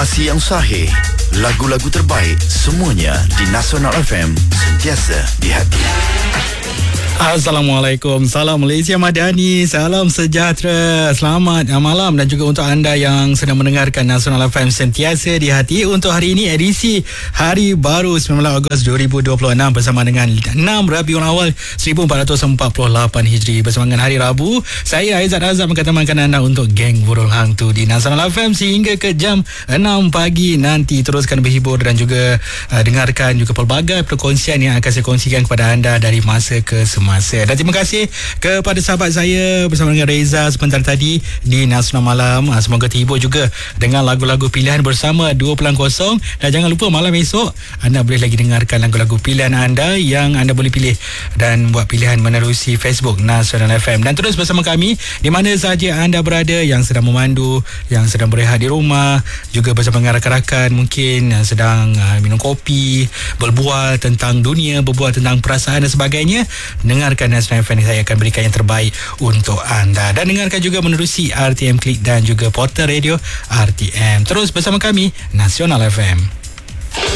Informasi yang sahih, lagu-lagu terbaik, semuanya di Nasional FM, sentiasa di hati. Assalamualaikum, salam Malaysia Madani, salam sejahtera, selamat malam dan juga untuk anda yang sedang mendengarkan Nasional FM sentiasa di hati. Untuk hari ini edisi Hari Baru 19 Ogos 2026 bersama dengan 6 Rabiul Awal 1448 Hijri bersama dengan hari Rabu. Saya Aizat Azam akan temankan anda untuk Geng Burul Hantu di Nasional FM sehingga ke jam 6 pagi nanti. Teruskan berhibur dan juga dengarkan juga pelbagai perkongsian yang akan saya kongsikan kepada anda dari masa ke semasa. Dan terima kasih kepada sahabat saya bersama dengan Reza sebentar tadi di Nasional Malam. Semoga terhibur juga dengan lagu-lagu pilihan bersama 2.0. Dan jangan lupa malam esok anda boleh lagi dengarkan lagu-lagu pilihan anda yang anda boleh pilih dan buat pilihan menerusi Facebook Nasional FM. Dan terus bersama kami di mana sahaja anda berada, yang sedang memandu, yang sedang berehat di rumah, juga bersama dengan rakan-rakan mungkin yang sedang minum kopi, berbual tentang dunia, berbual tentang perasaan dan sebagainya. Dengarkan Nasional FM, saya akan berikan yang terbaik untuk anda. Dan dengarkan juga menerusi RTM Klik dan juga portal radio RTM. Terus bersama kami Nasional FM.